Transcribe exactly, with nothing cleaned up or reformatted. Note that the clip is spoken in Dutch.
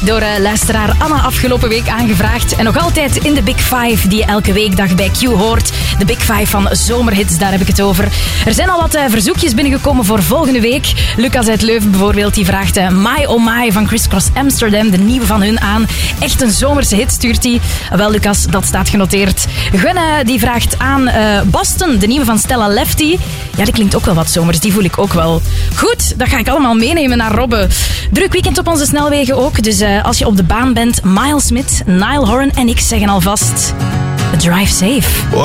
door uh, luisteraar Anna afgelopen week aangevraagd. En nog altijd in de Big Five die je elke weekdag bij Q hoort. De Big Five van zomerhits, daar heb ik het over. Er zijn al wat uh, verzoekjes binnengekomen voor volgende week. Lucas uit Leuven bijvoorbeeld, die vraagt uh, My Oh My van Criss Cross Amsterdam, de nieuwe van hun aan. Echt een zomerse hit stuurt hij. Wel Lucas, dat staat genoteerd. Gwen uh, die vraagt aan uh, Boston, de nieuwe van Stella Lefty. Ja, die klinkt ook wel wat zomers, die voel ik ook wel. Goed, dat ga ik allemaal meenemen naar Robbe. Druk weekend op onze snelwegen ook, dus uh, als je op de baan bent, Miles Smith, Niall Horan en ik zeggen alvast: drive safe.